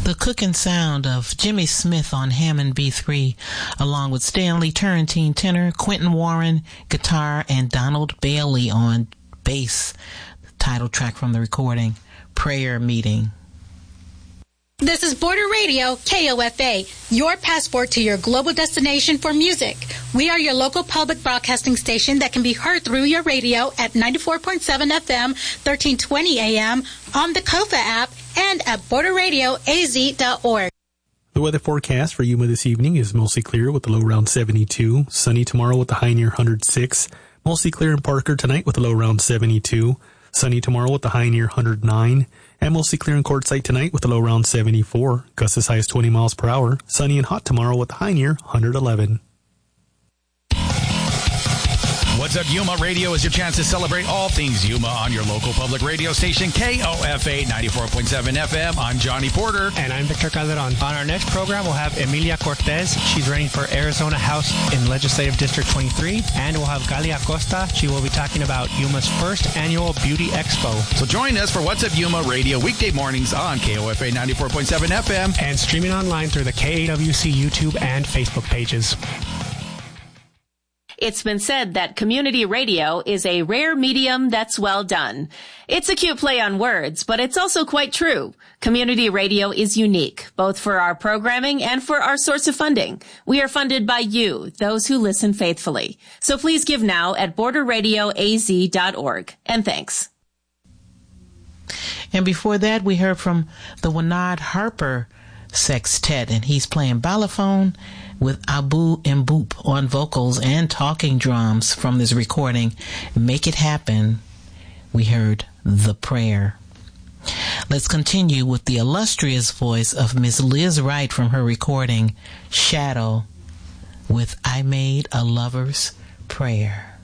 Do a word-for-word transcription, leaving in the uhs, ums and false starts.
The cooking sound of Jimmy Smith on Hammond B three, along with Stanley Turrentine tenor, Quentin Warren guitar, and Donald Bailey on bass. The title track from the recording, Prayer Meeting. This is Border Radio, K O F A, your passport to your global destination for music. We are your local public broadcasting station that can be heard through your radio at ninety-four point seven F M, thirteen twenty A M, on the Kofa app, and at border radio a z dot org. The weather forecast for Yuma this evening is mostly clear with the low around seventy-two. Sunny tomorrow with the high near one hundred six. Mostly clear in Parker tonight with the low around seventy-two. Sunny tomorrow with the high near one hundred nine. And mostly clear in Quartzsite tonight with the low around seventy-four. Gusts as high as twenty miles per hour. Sunny and hot tomorrow with the high near one hundred eleven. What's Up Yuma Radio is your chance to celebrate all things Yuma on your local public radio station, K O F A ninety-four point seven F M. I'm Johnny Porter. And I'm Victor Calderon. On our next program, we'll have Emilia Cortez. She's running for Arizona House in Legislative District twenty-three. And we'll have Gali Acosta. She will be talking about Yuma's first annual Beauty Expo. So join us for What's Up Yuma Radio weekday mornings on K O F A ninety-four point seven F M. And streaming online through the K A W C YouTube and Facebook pages. It's been said that community radio is a rare medium that's well done. It's a cute play on words, but it's also quite true. Community radio is unique, both for our programming and for our source of funding. We are funded by you, those who listen faithfully. So please give now at border radio a z dot org. And thanks. And before that, we heard from the Winard Harper Sextet, and he's playing balafon with Abu Mboop on vocals and talking drums from this recording, Make It Happen. We heard The Prayer. Let's continue with the illustrious voice of Miss Liz Wright from her recording, Shadow, with I Made a Lover's Prayer.